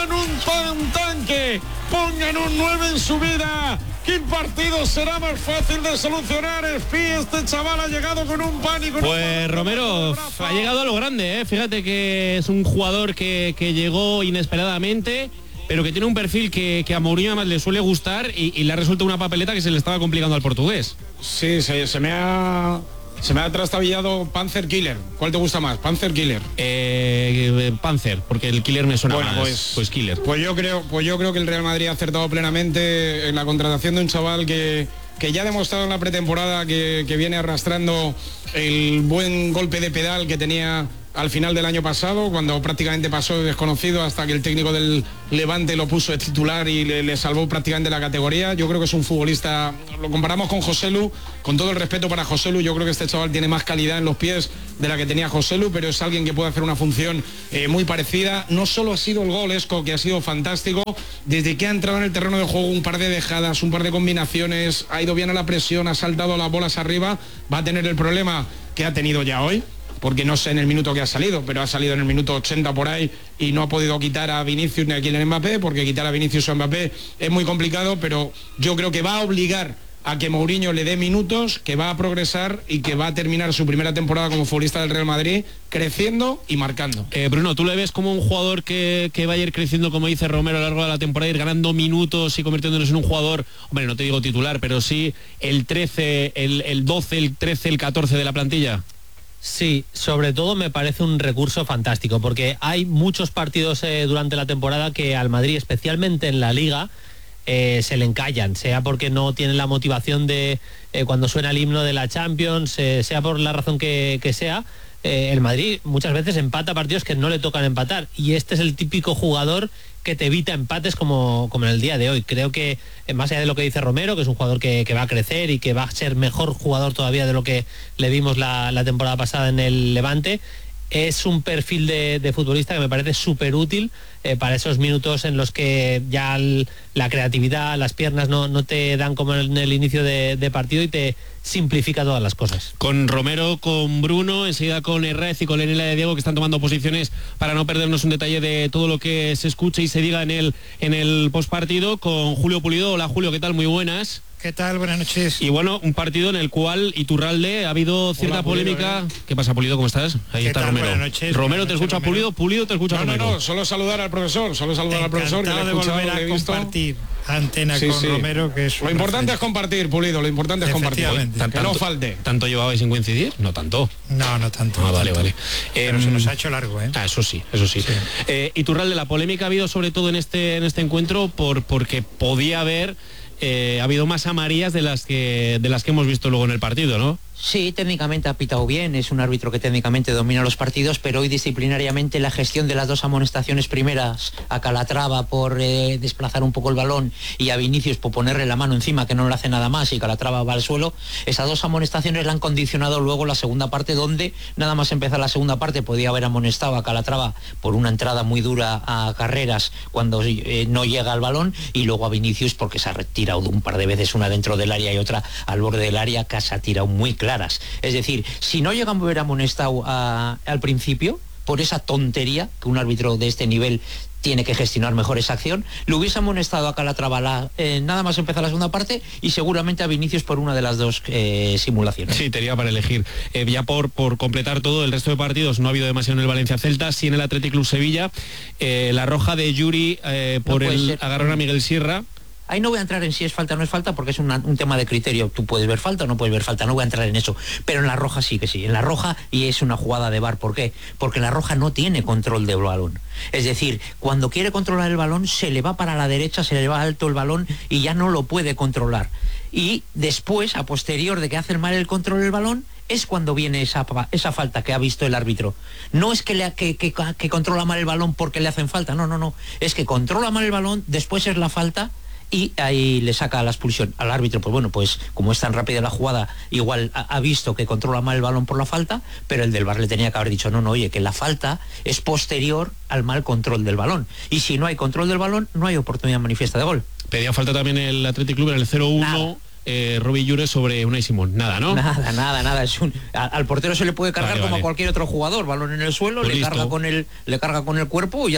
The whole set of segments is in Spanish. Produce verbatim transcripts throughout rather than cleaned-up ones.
pongan un, tan, un tanque, pongan un nueve en su vida. ¿Qué partido será más fácil de solucionar? Espi, este chaval ha llegado con un pánico. Pues Romero ha llegado a lo grande, ¿eh? Fíjate que es un jugador que, que llegó inesperadamente, pero que tiene un perfil que, que a Mourinho además le suele gustar y, y le ha resuelto una papeleta que se le estaba complicando al portugués. Sí, se, se me ha... Se me ha trastabillado Panzer Killer. ¿Cuál te gusta más? Panzer Killer. Eh, Panzer, porque el Killer me suena bueno, más. Pues, pues Killer. Pues yo creo, pues yo creo que el Real Madrid ha acertado plenamente en la contratación de un chaval que, que ya ha demostrado en la pretemporada que, que viene arrastrando el buen golpe de pedal que tenía al final del año pasado, cuando prácticamente pasó de desconocido hasta que el técnico del Levante lo puso de titular y le, le salvó prácticamente la categoría. Yo creo que es un futbolista, lo comparamos con Joselu, con todo el respeto para Joselu, yo creo que este chaval tiene más calidad en los pies de la que tenía Joselu, pero es alguien que puede hacer una función eh, muy parecida. No solo ha sido el gol, Esco, que ha sido fantástico, desde que ha entrado en el terreno de juego, un par de dejadas, un par de combinaciones, ha ido bien a la presión, ha saltado las bolas arriba, va a tener el problema que ha tenido ya hoy, porque no sé en el minuto que ha salido, pero ha salido en el minuto ochenta por ahí y no ha podido quitar a Vinicius ni a Kylian Mbappé, porque quitar a Vinicius o a Mbappé es muy complicado, pero yo creo que va a obligar a que Mourinho le dé minutos, que va a progresar y que va a terminar su primera temporada como futbolista del Real Madrid creciendo y marcando. Eh, Bruno, ¿tú le ves como un jugador que, que va a ir creciendo, como dice Romero, a lo largo de la temporada, ir ganando minutos y convirtiéndonos en un jugador, hombre, no te digo titular, pero sí el trece, el, el doce, el trece, el catorce de la plantilla? Sí, sobre todo me parece un recurso fantástico, porque hay muchos partidos eh, durante la temporada que al Madrid, especialmente en la Liga, eh, se le encallan, sea porque no tienen la motivación de eh, cuando suena el himno de la Champions, eh, sea por la razón que, que sea. Eh, el Madrid muchas veces empata partidos que no le tocan empatar, y este es el típico jugador que te evita empates como, como en el día de hoy. Creo que, más allá de lo que dice Romero, que es un jugador que, que va a crecer y que va a ser mejor jugador todavía de lo que le vimos la, la temporada pasada en el Levante, es un perfil de, de futbolista que me parece súper útil eh, para esos minutos en los que ya el, la creatividad, las piernas no, no te dan como en el inicio de, de partido y te simplifica todas las cosas. Con Romero, con Bruno, enseguida con Herrez y con Lenila de Diego, que están tomando posiciones para no perdernos un detalle de todo lo que se escuche y se diga en el, en el postpartido, con Julio Pulido. Hola Julio, ¿qué tal? Muy buenas. ¿Qué tal? Buenas noches. Y bueno, un partido en el cual Iturralde ha habido cierta Hola, Pulido, polémica. ¿eh? ¿Qué pasa, Pulido? ¿Cómo estás? Ahí ¿Qué está tal? Romero. Buenas noches. Romero, Buenas ¿te noches, escucha Romero. Pulido? Pulido, ¿te escucha No, no, Romero? no, solo saludar al profesor, solo saludar al profesor. Que le he Encantado de escuchado, volver que he a visto. compartir antena Sí, con sí. Romero, que es Lo un importante referente. es compartir, Pulido, lo importante es compartir. Efectivamente. Que no falte. ¿Tanto llevabais sin coincidir? No tanto. No, no tanto. Ah, no vale, tanto. vale. Pero Em, se nos ha hecho largo, ¿eh? Ah, eso sí, eso sí. Sí. Eh, Iturralde, la polémica ha habido sobre todo en este en este encuentro por porque podía haber eh, habido más amarillas de las que de las que hemos visto luego en el partido, ¿no? Sí, técnicamente ha pitado bien, es un árbitro que técnicamente domina los partidos, pero hoy disciplinariamente la gestión de las dos amonestaciones primeras, a Calatrava por eh, desplazar un poco el balón y a Vinicius por ponerle la mano encima, que no le hace nada más y Calatrava va al suelo, esas dos amonestaciones le han condicionado luego la segunda parte, donde nada más empezar la segunda parte podía haber amonestado a Calatrava por una entrada muy dura a Carreras cuando eh, no llega al balón, y luego a Vinicius porque se ha retirado un par de veces, una dentro del área y otra al borde del área, que se ha tirado muy claras. Es decir, si no llegan a haber amonestado a, al principio por esa tontería que un árbitro de este nivel tiene que gestionar mejor esa acción, lo hubiese amonestado a Calatrava la, eh, nada más empezar la segunda parte, y seguramente a Vinicius por una de las dos eh, simulaciones. Sí, tenía para elegir. Eh, ya por, por completar todo, el resto de partidos no ha habido demasiado en el Valencia Celta, sí en el Athletic Club Sevilla. Eh, la roja de Yuri eh, por No puede el ser. agarrón a Miguel Sierra. Ahí no voy a entrar en si es falta o no es falta, porque es una, un tema de criterio. Tú puedes ver falta o no puedes ver falta, no voy a entrar en eso. Pero en la roja sí que sí, en la roja, y es una jugada de V A R. ¿Por qué? Porque la roja no tiene control del balón. Es decir, cuando quiere controlar el balón, se le va para la derecha, se le va alto el balón y ya no lo puede controlar. Y después, a posterior de que hace mal el control del balón, es cuando viene esa, esa falta que ha visto el árbitro. No es que, le, que, que, que controla mal el balón porque le hacen falta, no, no, no. Es que controla mal el balón, después es la falta, y ahí le saca la expulsión al árbitro. Pues bueno, pues como es tan rápida la jugada, igual ha, ha visto que controla mal el balón por la falta, pero el del V A R le tenía que haber dicho, no, no, oye, que la falta es posterior al mal control del balón, y si no hay control del balón, no hay oportunidad manifiesta de gol. Pedía falta también el Athletic Club en el cero uno. Eh, Robbie Llures sobre Unai Simón. Nada, ¿no? Nada, nada, nada. Es un, a, al portero se le puede cargar, vale, como vale, a cualquier otro jugador. Balón en el suelo, pues le listo. carga con el, le carga con el cuerpo y ya está.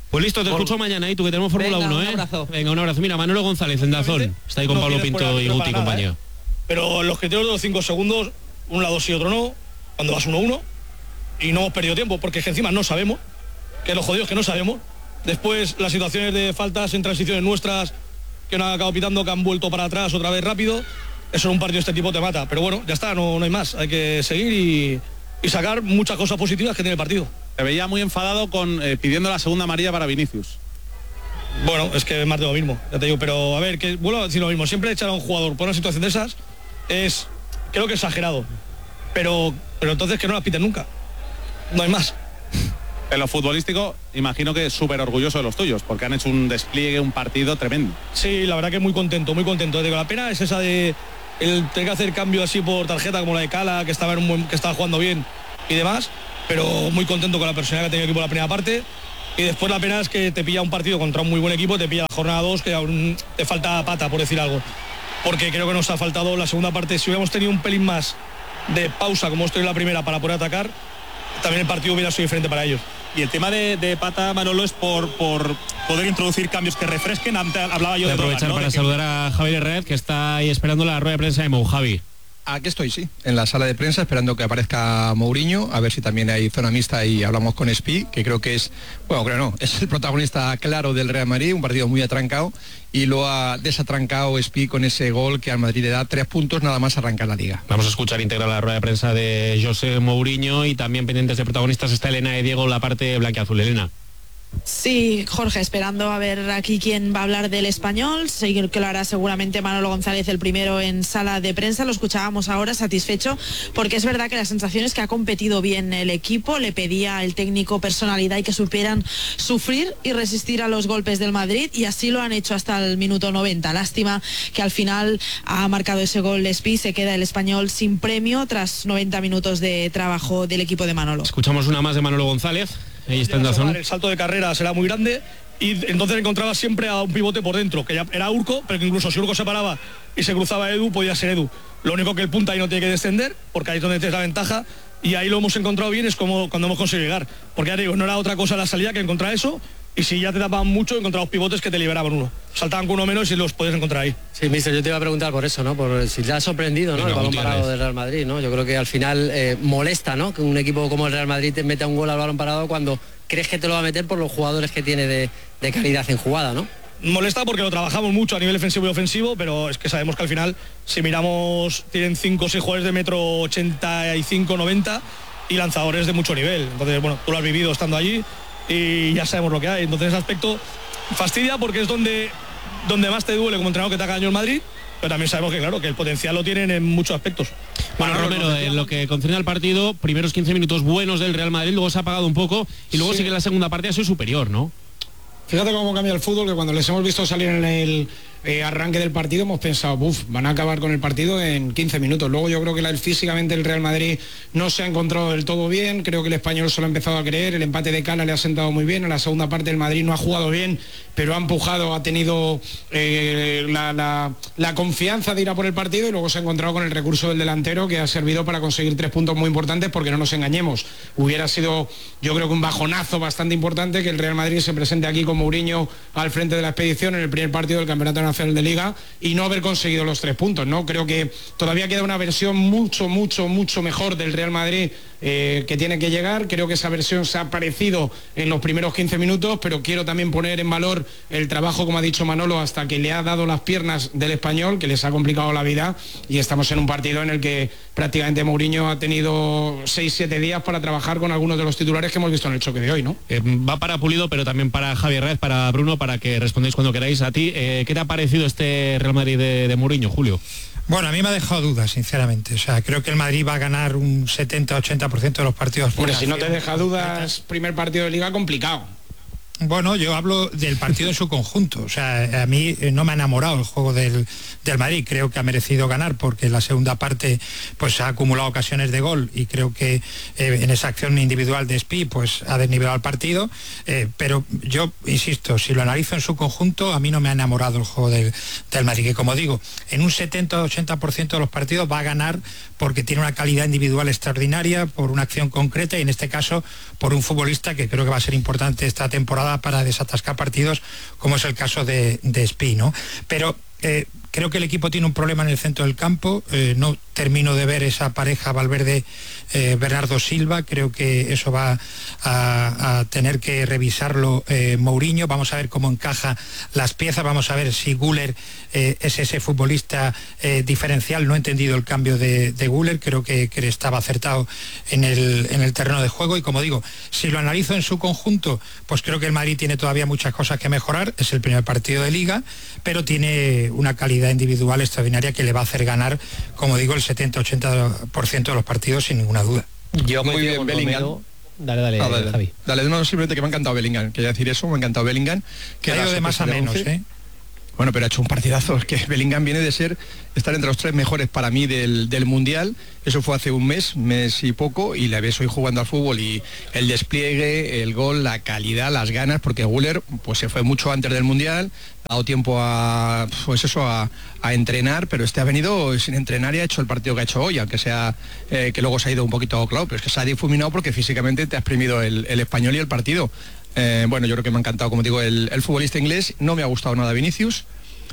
Pues listo, te escucho mañana y tú que tenemos Fórmula uno, ¿eh? Un abrazo. Venga, un abrazo. Mira, Manolo González en Dazón. Está ahí con no Pablo tienes Pinto por y el Guti y para nada, compañía. ¿eh? Pero los criterios de los cinco segundos, un lado sí, otro no, cuando vas uno uno, y no hemos perdido tiempo, porque es que encima no sabemos, que lo jodido es que no sabemos. Después las situaciones de faltas en transiciones nuestras, que no han acabado pitando, que han vuelto para atrás otra vez rápido, eso en un partido de este tipo te mata. Pero bueno, ya está, no, no hay más, hay que seguir y, y sacar muchas cosas positivas que tiene el partido. Te veía muy enfadado con eh, pidiendo la segunda amarilla para Vinicius. Bueno, es que es más de lo mismo, ya te digo, pero a ver, que vuelvo a decir lo mismo, siempre echar a un jugador por una situación de esas es, creo que exagerado, pero, pero entonces que no las piten nunca, no hay más. En lo futbolístico, imagino que súper orgulloso de los tuyos, porque han hecho un despliegue, un partido tremendo. Sí, la verdad que muy contento, muy contento. Digo, la pena es esa de el tener que hacer cambio así por tarjeta, como la de Cala, que estaba, en un buen, que estaba jugando bien y demás, pero muy contento con la personalidad que ha tenido el equipo en la primera parte. Y después la pena es que te pilla un partido contra un muy buen equipo, te pilla la jornada dos, que aún te falta pata, por decir algo. Porque creo que nos ha faltado la segunda parte. Si hubiéramos tenido un pelín más de pausa, como estoy en la primera, para poder atacar, también el partido hubiera sido diferente para ellos. Y el tema de, de pata, Manolo, es por, por poder introducir cambios que refresquen. Antes hablaba yo Voy a de aprovechar Dogan, ¿no? para De que- saludar a Javier Herrera, que está ahí esperando la rueda de prensa de Mou. Javi. Aquí estoy, sí, en la sala de prensa esperando que aparezca Mourinho, a ver si también hay zona mixta y hablamos con Espi, que creo que es, bueno, creo no, es el protagonista claro del Real Madrid, un partido muy atrancado y lo ha desatrancado Espi con ese gol que al Madrid le da tres puntos nada más arrancar la liga. Vamos a escuchar íntegra la rueda de prensa de José Mourinho y también pendientes de protagonistas está Elena y Diego, la parte blanquiazul. Elena. Sí, Jorge, esperando a ver aquí quién va a hablar del Español. Sí, que lo hará seguramente Manolo González el primero en sala de prensa. Lo escuchábamos ahora satisfecho porque es verdad que la sensación es que ha competido bien el equipo. Le pedía el técnico personalidad y que supieran sufrir y resistir a los golpes del Madrid y así lo han hecho hasta el minuto noventa. Lástima que al final ha marcado ese gol Espi. Se queda el Español sin premio tras noventa minutos de trabajo del equipo de Manolo. Escuchamos una más de Manolo González. Ahí está en Dazón. El salto de carrera será muy grande y entonces encontraba siempre a un pivote por dentro, que ya era Urco, pero que incluso si Urco se paraba y se cruzaba Edu, podía ser Edu. Lo único que el punta ahí no tiene que descender, porque ahí es donde tienes la ventaja, y ahí lo hemos encontrado bien, es como cuando hemos conseguido llegar. Porque ya te digo, no era otra cosa la salida que encontrar eso, y si ya te tapaban mucho, encontrabas pivotes que te liberaban uno. Saltaban con uno menos y los podías encontrar ahí. Sí, mister, yo te iba a preguntar por eso, ¿no? Por si te ha sorprendido, ¿no? Venga, El balón Gutiérrez. parado del Real Madrid, ¿no? Yo creo que al final eh, molesta, ¿no? Que un equipo como el Real Madrid te meta un gol al balón parado cuando crees que te lo va a meter por los jugadores que tiene de, de calidad en jugada, ¿no? Molesta porque lo trabajamos mucho a nivel defensivo y ofensivo, pero es que sabemos que al final, si miramos, tienen cinco o seis jugadores de metro ochenta y cinco, noventa y lanzadores de mucho nivel. Entonces, bueno, tú lo has vivido estando allí y ya sabemos lo que hay. Entonces, ese aspecto fastidia porque es donde, donde más te duele como entrenador que te haga daño el Madrid, pero también sabemos que, claro, que el potencial lo tienen en muchos aspectos. Bueno, Romero, en lo que concierne al partido, primeros quince minutos buenos del Real Madrid, luego se ha apagado un poco y luego sí, sí que en la segunda parte ha sido superior, ¿no? Fíjate cómo cambia el fútbol, que cuando les hemos visto salir en el eh, arranque del partido hemos pensado, uff, van a acabar con el partido en quince minutos. Luego yo creo que la, físicamente el Real Madrid no se ha encontrado del todo bien, creo que el Español se lo ha empezado a creer, el empate de Cala le ha sentado muy bien, en la segunda parte el Madrid no ha jugado bien, pero ha empujado, ha tenido eh, la, la, la confianza de ir a por el partido y luego se ha encontrado con el recurso del delantero que ha servido para conseguir tres puntos muy importantes, porque no nos engañemos, hubiera sido yo creo que un bajonazo bastante importante que el Real Madrid se presente aquí con Mourinho al frente de la expedición en el primer partido del Campeonato Nacional de Liga y no haber conseguido los tres puntos, ¿no? Creo que todavía queda una versión mucho, mucho, mucho mejor del Real Madrid eh, que tiene que llegar. Creo que esa versión se ha aparecido en los primeros quince minutos, pero quiero también poner en valor el trabajo, como ha dicho Manolo, hasta que le ha dado las piernas del Español, que les ha complicado la vida, y estamos en un partido en el que prácticamente Mourinho ha tenido seis siete días para trabajar con algunos de los titulares que hemos visto en el choque de hoy, ¿no? Eh, va para Pulido, pero también para Javier Rez, para Bruno, para que respondáis cuando queráis. A ti, eh, ¿qué te ha parecido este Real Madrid de, de Mourinho, Julio? Bueno, a mí me ha dejado dudas, sinceramente. O sea, creo que el Madrid va a ganar un setenta ochenta por ciento de los partidos. Hombre, si no te deja dudas, primer partido de Liga complicado. Bueno, yo hablo del partido en su conjunto. O sea, a mí no me ha enamorado el juego del, del Madrid. Creo que ha merecido ganar porque en la segunda parte pues ha acumulado ocasiones de gol y creo que eh, en esa acción individual de Espi pues ha desnivelado el partido. Eh, pero yo insisto, si lo analizo en su conjunto, a mí no me ha enamorado el juego del, del Madrid. Que como digo, en un setenta ochenta por ciento de los partidos va a ganar porque tiene una calidad individual extraordinaria, por una acción concreta y en este caso por un futbolista que creo que va a ser importante esta temporada da para desatascar partidos, como es el caso de, de Espí, ¿no? Pero eh, creo que el equipo tiene un problema en el centro del campo, eh, no termino de ver esa pareja Valverde eh, Bernardo Silva, creo que eso va a, a tener que revisarlo eh, Mourinho, vamos a ver cómo encaja las piezas, vamos a ver si Güler eh, es ese futbolista eh, diferencial. No he entendido el cambio de, de Güler, creo que, que estaba acertado en el, en el terreno de juego, y como digo, si lo analizo en su conjunto, pues creo que el Madrid tiene todavía muchas cosas que mejorar, es el primer partido de Liga, pero tiene una calidad individual extraordinaria que le va a hacer ganar, como digo, el setenta a ochenta por ciento de los partidos sin ninguna duda. Yo muy bien, Bellingham. Romero. Dale, dale, ah, dale, Javi. Dale, no, simplemente que me ha encantado Bellingham. Quería decir eso, me ha encantado Bellingham. Que ha ido de más a menos, ¿eh? Bueno, pero ha hecho un partidazo. Es que Bellingham viene de ser, estar entre los tres mejores para mí del, del Mundial. Eso fue hace un mes, mes y poco, y le ves hoy jugando al fútbol, y el despliegue, el gol, la calidad, las ganas, porque Güler pues se fue mucho antes del Mundial, ha dado tiempo a, pues eso, a, a entrenar, pero este ha venido sin entrenar y ha hecho el partido que ha hecho hoy, aunque sea eh, que luego se ha ido un poquito, claro, pero es que se ha difuminado porque físicamente te ha exprimido el, el español y el partido. Eh, bueno, yo creo que me ha encantado, como digo, el, el futbolista inglés. No me ha gustado nada Vinicius.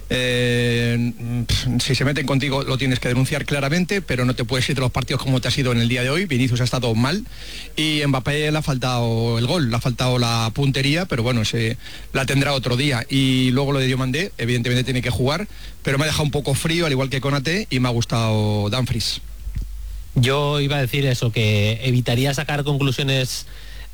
Eh, si se meten contigo lo tienes que denunciar claramente, pero no te puedes ir de los partidos como te has ido en el día de hoy. Vinicius ha estado mal y Mbappé le ha faltado el gol, le ha faltado la puntería, pero bueno, se la tendrá otro día. Y luego lo de Diomandé, evidentemente tiene que jugar, pero me ha dejado un poco frío, al igual que Konaté, y me ha gustado Dumfries. Yo iba a decir eso, que evitaría sacar conclusiones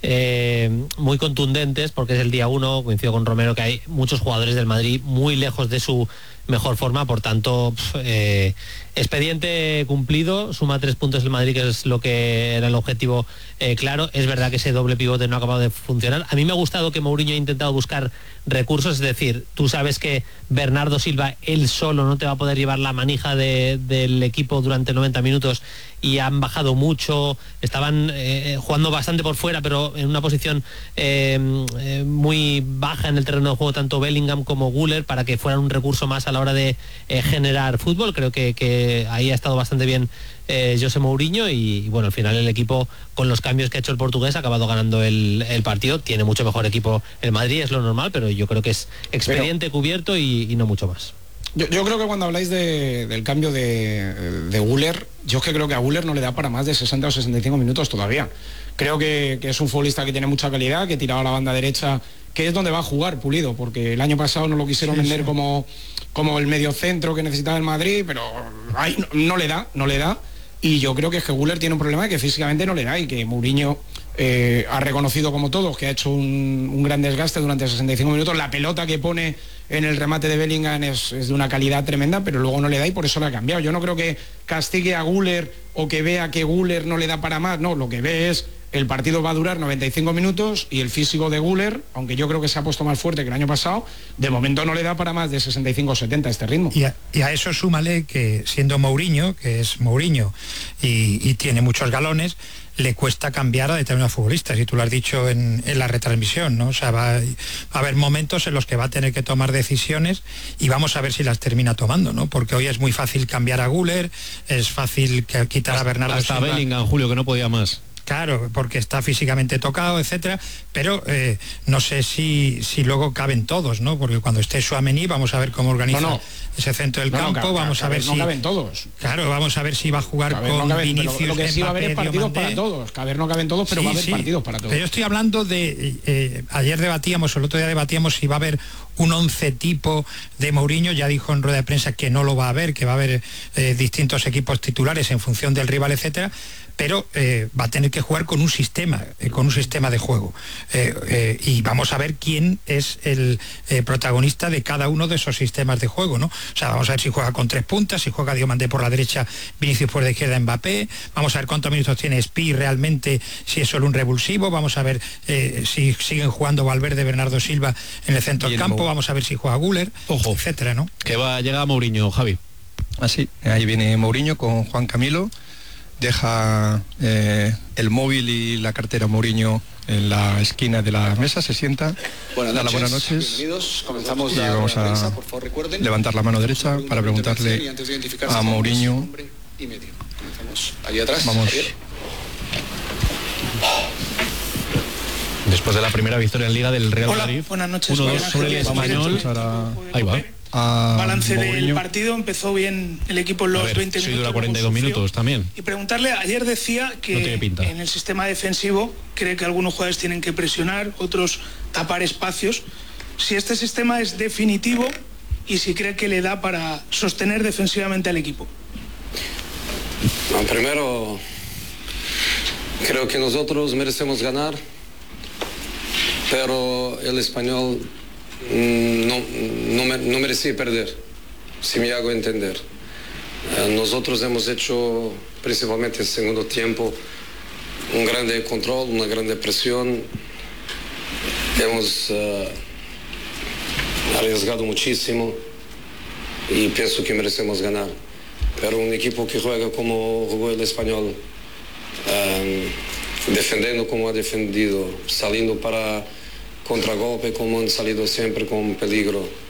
Eh, muy contundentes, porque es el día uno, coincido con Romero, que hay muchos jugadores del Madrid muy lejos de su mejor forma, por tanto, eh, expediente cumplido, suma tres puntos el Madrid, que es lo que era el objetivo eh, claro. Es verdad que ese doble pivote no ha acabado de funcionar. A mí me ha gustado que Mourinho ha intentado buscar recursos, es decir, tú sabes que Bernardo Silva él solo no te va a poder llevar la manija de, del equipo durante noventa minutos, y han bajado mucho, estaban eh, jugando bastante por fuera, pero en una posición eh, eh, muy baja en el terreno de juego, tanto Bellingham como Güler, para que fueran un recurso más a la hora de eh, generar fútbol. Creo que, que ahí ha estado bastante bien eh, José Mourinho, y, y bueno, al final el equipo, con los cambios que ha hecho el portugués, ha acabado ganando el, el partido. Tiene mucho mejor equipo el Madrid, es lo normal, pero yo creo que es expediente pero... cubierto y, y no mucho más. Yo, yo creo que cuando habláis de, del cambio de, de Güler, yo es que creo que a Güler no le da para más de sesenta o sesenta y cinco minutos todavía. Creo que, que es un futbolista que tiene mucha calidad, que tiraba a la banda derecha, que es donde va a jugar Pulido, porque el año pasado no lo quisieron sí, vender sí. como como el mediocentro que necesitaba el Madrid, pero ahí no, no le da, no le da. Y yo creo que es que Güler tiene un problema de que físicamente no le da, y que Mourinho eh, ha reconocido, como todos, que ha hecho un, un gran desgaste durante sesenta y cinco minutos. La pelota que pone en el remate de Bellingham es, es de una calidad tremenda, pero luego no le da, y por eso le ha cambiado. Yo no creo que castigue a Güler o que vea que Güler no le da para más, no, lo que ve es el partido va a durar noventa y cinco minutos y el físico de Güler, aunque yo creo que se ha puesto más fuerte que el año pasado, de momento no le da para más de sesenta y cinco o setenta este ritmo. Y a, y a eso súmale que, siendo Mourinho, que es Mourinho y, y tiene muchos galones, le cuesta cambiar a determinados futbolistas, y tú lo has dicho en, en la retransmisión, ¿no? O sea, va, va a haber momentos en los que va a tener que tomar decisiones, y vamos a ver si las termina tomando, ¿no? Porque hoy es muy fácil cambiar a Güler, es fácil que, quitar hasta, a Bernardo hasta Silva. Bellingham, Julio, que no podía más. Claro, porque está físicamente tocado, etcétera, pero eh, no sé si, si luego caben todos, ¿no? Porque cuando esté Tchouaméni vamos a ver cómo organiza no, no. ese centro del no, campo, no, vamos a ver no si... No caben todos. Claro, vamos a ver si va a jugar caber, con no caben, Vinicius, Lo, lo que sí va a haber es partidos Diomandé. para todos. Caber no caben todos, pero sí, va a haber sí. partidos para todos. Pero yo estoy hablando de... Eh, ayer debatíamos, o el otro día debatíamos si va a haber un once tipo de Mourinho. Ya dijo en rueda de prensa que no lo va a haber, que va a haber eh, distintos equipos titulares en función del rival, etcétera, pero eh, va a tener que jugar con un sistema, eh, con un sistema de juego. Eh, eh, y vamos a ver quién es el eh, protagonista de cada uno de esos sistemas de juego, ¿no? O sea, vamos a ver si juega con tres puntas, si juega Diomandé por la derecha, Vinicius por la izquierda, Mbappé. Vamos a ver cuántos minutos tiene Espí realmente, si es solo un revulsivo. Vamos a ver eh, si siguen jugando Valverde, Bernardo Silva en el centro del campo. Vamos a ver si juega Güler, Ojo, etcétera, ¿no? Que va, llega Mourinho, Javi. Así, ahí viene Mourinho con Juan Camilo. Deja eh, el móvil y la cartera Mourinho en la esquina de la mesa, se sienta, buenas da las buenas noches, comenzamos y vamos a prensa, por favor, recuerden, levantar la mano derecha para preguntarle a Mourinho. Y medio. Comenzamos allí atrás. Vamos. Javier. Después de la primera victoria en Liga del Real Hola, Madrid. buenas noches. uno dos sobre el Español. Ahí va. Balance del partido, empezó bien el equipo en los A ver, veinte sí minutos. dura cuarenta y dos minutos también. Y preguntarle, ayer decía que No tiene pinta. en el sistema defensivo cree que algunos jugadores tienen que presionar, otros tapar espacios. Si este sistema es definitivo y si cree que le da para sostener defensivamente al equipo. No, primero, creo que nosotros merecemos ganar, pero el Español no, no, no merecía perder, si me hago entender. Eh, nosotros hemos hecho, principalmente en el segundo tiempo, un grande control, una grande presión. Hemos uh, arriesgado muchísimo y pienso que merecemos ganar. Pero un equipo que juega como jugó el Español, um, defendiendo como ha defendido, saliendo para contragolpe como han salido siempre con peligro,